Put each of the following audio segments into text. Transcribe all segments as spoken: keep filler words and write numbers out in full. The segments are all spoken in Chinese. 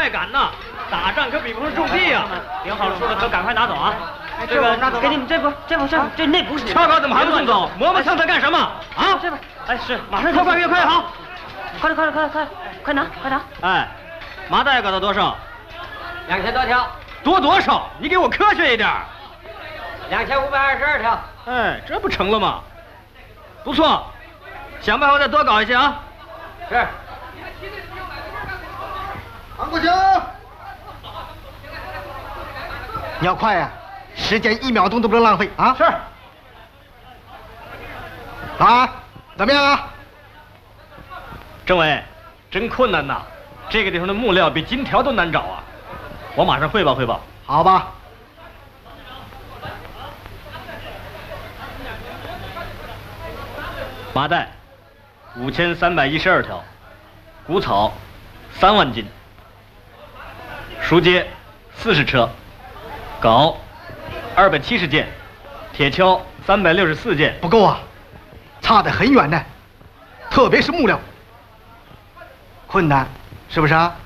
快赶呐！打仗可比不上种地呀！ 领好了书的可赶快拿走啊！ 这个拿走，给你们这不这不这这那不是。 报告怎么还不送走？磨磨蹭蹭干什么？啊！ 这边， 哎，是，马上越快越快好！ 快点快点快点快快拿快拿！ 哎，麻袋搞到多少？ 两千多条。 多多少？你给我科学一点。 两千五百二十二条。 哎，这不成了吗？不错，想办法再多搞一些啊！ 是。 韩国强，你要快呀、啊，时间一秒钟都不能浪费啊！ 是。 啊，怎么样啊？ 政委，真困难呐！这个地方的木料比金条都难找啊！我马上汇报汇报。 好吧。 麻袋，五千三百一十二条；谷草，三万斤；熟秸，四十车；镐，二百七十件；铁锹，三百六十四件。 不够啊，差得很远呢，特别是木料，困难，是不是啊？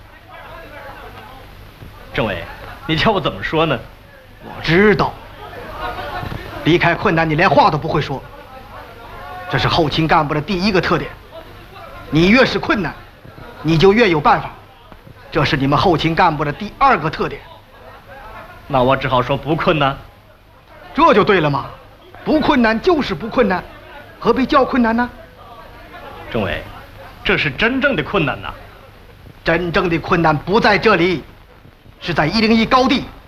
政委，你叫我怎么说呢？ 我知道，离开困难，你连话都不会说。这是后勤干部的第一个特点，你越是困难，你就越有办法。这是你们后勤干部的第二个特点。 那我只好说不困难。 这就对了嘛，不困难就是不困难，何必叫困难呢？ 政委，这是真正的困难呐。 真正的困难不在这里，是在一零一高地